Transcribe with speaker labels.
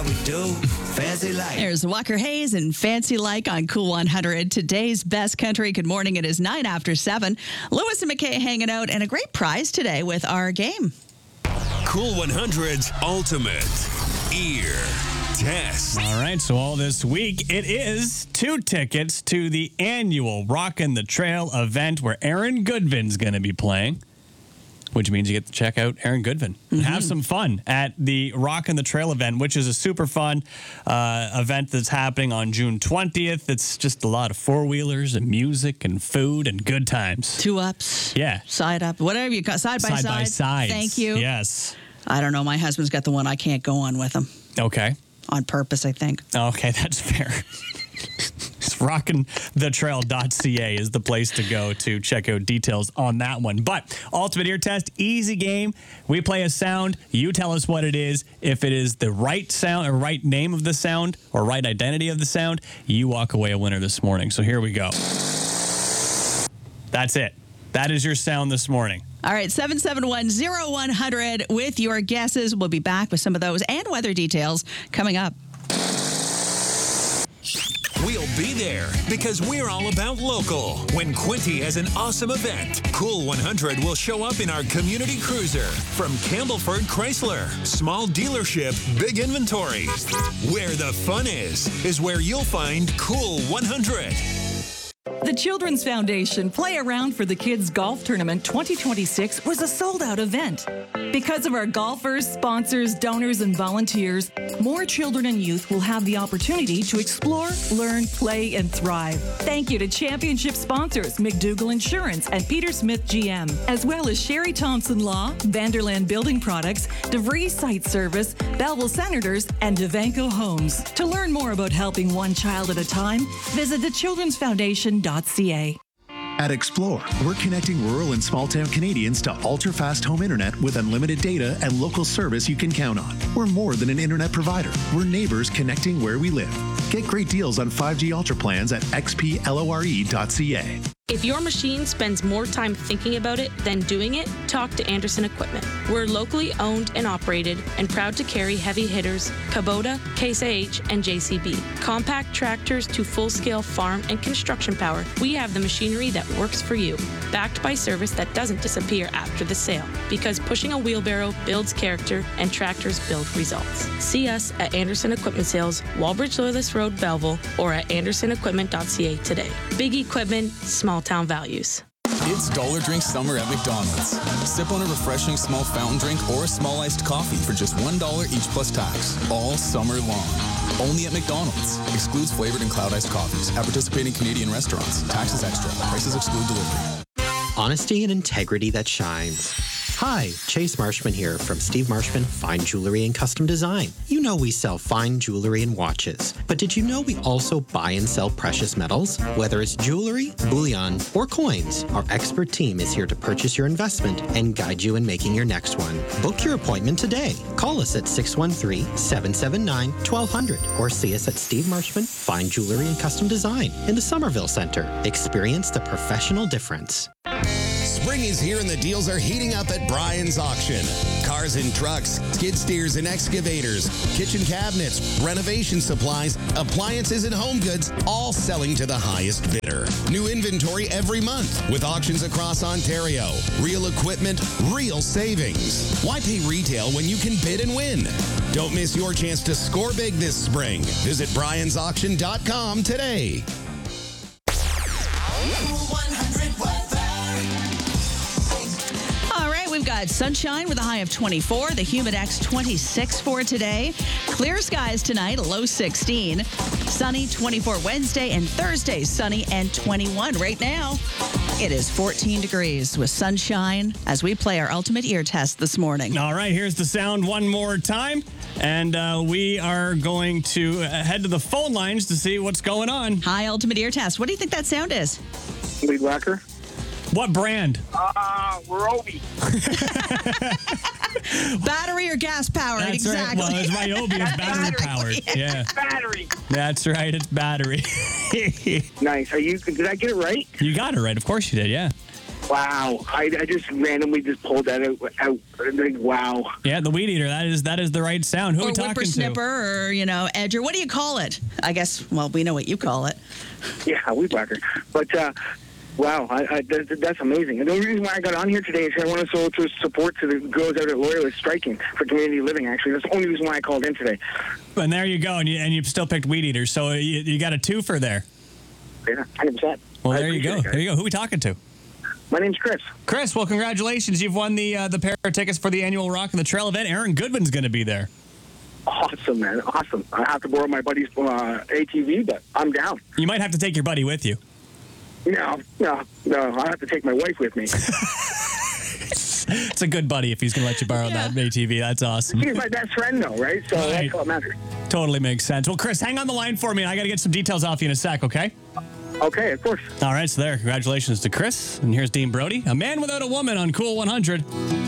Speaker 1: we do. Fancy like.
Speaker 2: There's Walker Hayes and Fancy Like on Cool 100. Today's best country. Good morning. It is 9 after 7. Lewis and McKay hanging out, and a great prize today with our game.
Speaker 3: Cool 100's Ultimate Ear Test.
Speaker 4: All right, so all this week, it is 2 tickets to the annual Rockin' the Trail event where Aaron Goodvin's going to be playing, which means you get to check out Aaron Goodvin and have some fun at the Rockin' the Trail event, which is a super fun event that's happening on June 20th. It's just a lot of four-wheelers and music and food and good times.
Speaker 2: 2-ups.
Speaker 4: Yeah.
Speaker 2: Side up. Whatever you got. Side by side.
Speaker 4: Side by side.
Speaker 2: Thank you.
Speaker 4: Yes.
Speaker 2: I don't know. My husband's got the one I can't go on with him.
Speaker 4: Okay.
Speaker 2: On purpose, I think.
Speaker 4: Okay, that's fair. RockinTheTrail.ca is the place to go to check out details on that one. But Ultimate Ear Test, easy game. We play a sound. You tell us what it is. If it is the right sound or right name of the sound or right identity of the sound, you walk away a winner this morning. So here we go. That's it. That is your sound this morning.
Speaker 2: All right, 771-0100 with your guesses. We'll be back with some of those and weather details coming up.
Speaker 3: We'll be there because we're all about local. When Quinty has an awesome event, Cool 100 will show up in our community cruiser from Campbellford Chrysler. Small dealership, big inventory. Where the fun is where you'll find Cool 100.
Speaker 5: The Children's Foundation Play Around for the Kids Golf Tournament 2026 was a sold-out event. Because of our golfers, sponsors, donors, and volunteers, more children and youth will have the opportunity to explore, learn, play, and thrive. Thank you to championship sponsors McDougall Insurance and Peter Smith GM, as well as Sherry Thompson Law, Vanderland Building Products, DeVries Site Service, Belleville Senators, and Devanco Homes. To learn more about helping one child at a time, visit thechildrensfoundation.ca.
Speaker 6: At Explore, we're connecting rural and small-town Canadians to ultra-fast home internet with unlimited data and local service you can count on. We're more than an internet provider. We're neighbors connecting where we live. Get great deals on 5G Ultra plans at xplore.ca.
Speaker 7: If your machine spends more time thinking about it than doing it, talk to Anderson Equipment. We're locally owned and operated and proud to carry heavy hitters, Kubota, Case IH, and JCB. Compact tractors to full-scale farm and construction power, we have the machinery that works for you. Backed by service that doesn't disappear after the sale, because pushing a wheelbarrow builds character and tractors build results. See us at Anderson Equipment Sales, Walbridge Loyalist Road, Belleville, or at andersonequipment.ca today. Big equipment, small town values.
Speaker 8: It's Dollar Drink Summer at McDonald's. Sip on a refreshing small fountain drink or a small iced coffee for just $1 each plus tax, all summer long. Only at McDonald's. Excludes flavored and cloud iced coffees at participating Canadian restaurants. Taxes extra. Prices exclude delivery.
Speaker 9: Honesty and integrity that shines. Hi, Chase Marshman here from Steve Marshman Fine Jewelry and Custom Design. You know we sell fine jewelry and watches, but did you know we also buy and sell precious metals? Whether it's jewelry, bullion, or coins, our expert team is here to purchase your investment and guide you in making your next one. Book your appointment today. Call us at 613-779-1200 or see us at Steve Marshman Fine Jewelry and Custom Design in the Somerville Center. Experience the professional difference.
Speaker 10: Spring is here and the deals are heating up at Brian's Auction. Cars and trucks, skid steers and excavators, kitchen cabinets, renovation supplies, appliances and home goods, all selling to the highest bidder. New inventory every month with auctions across Ontario. Real equipment, real savings. Why pay retail when you can bid and win? Don't miss your chance to score big this spring. Visit briansauction.com today.
Speaker 2: We've got sunshine with a high of 24, the Humidex 26 for today. Clear skies tonight, a low 16. Sunny 24 Wednesday and Thursday, sunny and 21. Right now, it is 14 degrees with sunshine as we play our ultimate ear test this morning.
Speaker 4: All right, here's the sound one more time. And we are going to head to the phone lines to see what's going on.
Speaker 2: Hi, ultimate ear test. What do you think that sound is?
Speaker 11: Weed whacker.
Speaker 4: What brand?
Speaker 11: Ryobi.
Speaker 2: Battery or gas powered?
Speaker 4: That's
Speaker 2: exactly.
Speaker 4: Right. Well, it's Ryobi. It's battery powered. Yeah.
Speaker 11: Battery.
Speaker 4: That's right. It's battery.
Speaker 11: Nice. Did I get it right?
Speaker 4: You got it right. Of course you did. Yeah.
Speaker 11: Wow. I just randomly just pulled that out. Like, wow.
Speaker 4: Yeah, the weed eater. That is the right sound. Who are
Speaker 2: Or
Speaker 4: we talking
Speaker 2: whippersnipper,
Speaker 4: to?
Speaker 2: or, edger. What do you call it? I guess, well, we know what you call it.
Speaker 11: Yeah, weed whacker. But, wow, that's amazing. And the only reason why I got on here today is I want to show support to the girls out at Loyalist striking for community living, actually. That's the only reason why I called in today.
Speaker 4: And there you go. And you still picked weed eater. So you got a twofer there.
Speaker 11: Yeah, 100%.
Speaker 4: Well, there you go. There you go. Who are we talking to?
Speaker 11: My name's Chris.
Speaker 4: Chris, well, congratulations. You've won the pair of tickets for the annual Rock and the Trail event. Aaron Goodwin's going to be there.
Speaker 11: Awesome, man. Awesome. I have to borrow my buddy's ATV, but I'm down.
Speaker 4: You might have to take your buddy with you.
Speaker 11: No. I have to take my wife with me.
Speaker 4: It's a good buddy if he's going to let you borrow that ATV. That's awesome.
Speaker 11: She's my best friend, though, right? So that's what matters.
Speaker 4: Totally makes sense. Well, Chris, hang on the line for me, and I got to get some details off you in a sec, okay?
Speaker 11: Okay, of course.
Speaker 4: All right, so there. Congratulations to Chris. And here's Dean Brody, a man without a woman on Cool 100.